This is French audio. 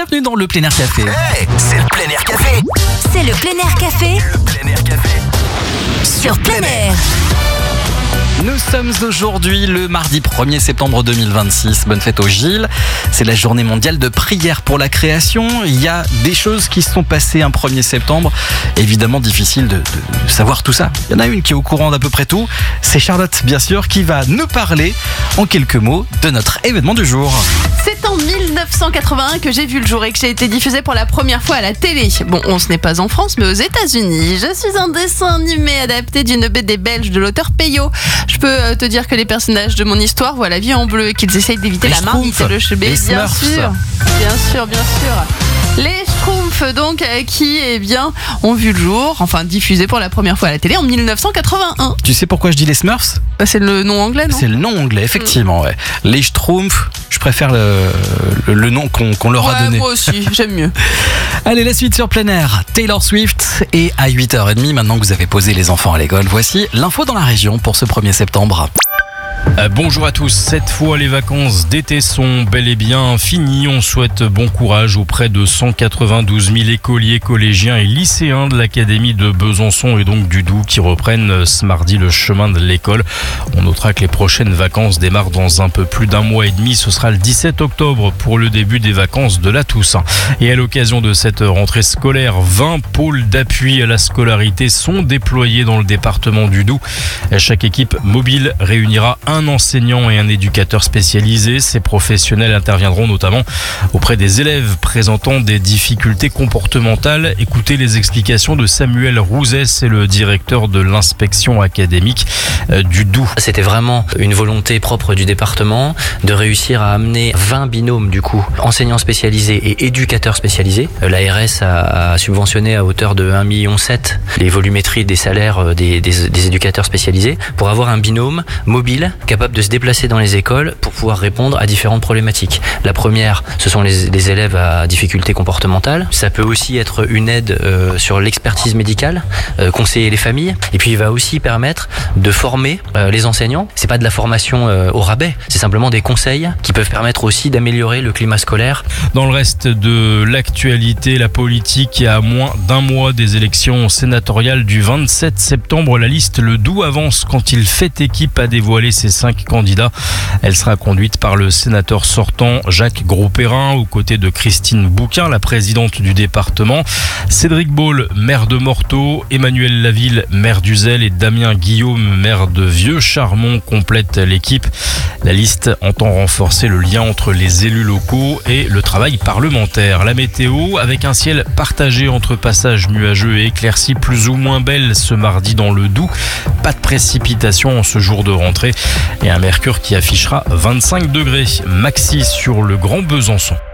bienvenue dans le Plein Air Café. Hey, c'est le Plein Air Café. C'est le Plein Air Café Le Plein Air Café sur Plein Air. Nous sommes aujourd'hui le mardi 1er septembre 2026. Bonne fête au Gilles. C'est la journée mondiale de prière pour la création. Il y a des choses qui se sont passées un 1er septembre. Évidemment, difficile de savoir tout ça. Il y en a une qui est au courant d'à peu près tout. C'est Charlotte, bien sûr, qui va nous parler en quelques mots de notre événement du jour. C'est en 1981 que j'ai vu le jour et que j'ai été diffusé pour la première fois à la télé. Bon, ce n'est pas en France, mais aux États-Unis. Je suis un dessin animé adapté d'une BD belge de l'auteur Peyo. Je peux te dire que les personnages de mon histoire voient la vie en bleu et qu'ils essayent d'éviter Les la marmite et le chebet. les Bien Smurfs. sûr. Les Schtroumpfs, donc, qui, ont vu le jour, enfin diffusé pour la première fois à la télé en 1981. Tu sais pourquoi je dis les Smurfs ? C'est le nom anglais, non ? C'est le nom anglais, effectivement. Ouais. Les Schtroumpfs, je préfère le nom qu'on leur a donné. Moi aussi, j'aime mieux. Allez, la suite sur Plein Air, Taylor Swift. Et à 8h30, maintenant que vous avez posé les enfants à l'école, voici l'info dans la région pour ce 1er septembre. Bonjour à tous, cette fois les vacances d'été sont bel et bien finies. On souhaite bon courage auprès de 192 000 écoliers, collégiens et lycéens de l'académie de Besançon et donc du Doubs qui reprennent ce mardi le chemin de l'école. On notera que les prochaines vacances démarrent dans un peu plus d'un mois et demi. Ce sera le 17 octobre pour le début des vacances de la Toussaint. Et à l'occasion de cette rentrée scolaire, 20 pôles d'appui à la scolarité sont déployés dans le département du Doubs. Chaque équipe mobile réunira un enseignant et un éducateur spécialisé. Ces professionnels interviendront notamment auprès des élèves présentant des difficultés comportementales. Écoutez les explications de Samuel Rouzet, c'est le directeur de l'inspection académique du Doubs. C'était vraiment une volonté propre du département de réussir à amener 20 binômes du coup, enseignants spécialisés et éducateurs spécialisés. L'ARS a subventionné à hauteur de 1,7 million les volumétries des salaires des éducateurs spécialisés pour avoir un binôme mobile capable de se déplacer dans les écoles pour pouvoir répondre à différentes problématiques. La première, ce sont les élèves à difficultés comportementales. Ça peut aussi être une aide sur l'expertise médicale, conseiller les familles. Et puis il va aussi permettre de former les enseignants. C'est pas de la formation au rabais, c'est simplement des conseils qui peuvent permettre aussi d'améliorer le climat scolaire. Dans le reste de l'actualité, la politique, à moins d'un mois des élections sénatoriales du 27 septembre, la liste Le Doubs avance quand il fait équipe à dévoiler ses 5 candidats. Elle sera conduite par le sénateur sortant Jacques Grosperrin aux côtés de Christine Bouquin, la présidente du département, Cédric Beaule, maire de Morteau, Emmanuel Laville, maire d'Uzel et Damien Guillaume, maire de Vieux-Charmont complètent l'équipe. La liste entend renforcer le lien entre les élus locaux et le travail parlementaire. La météo, avec un ciel partagé entre passages nuageux et éclaircies plus ou moins belles ce mardi dans le Doubs. Pas de précipitation en ce jour de rentrée et un mercure qui affichera 25 degrés maxi sur le Grand Besançon.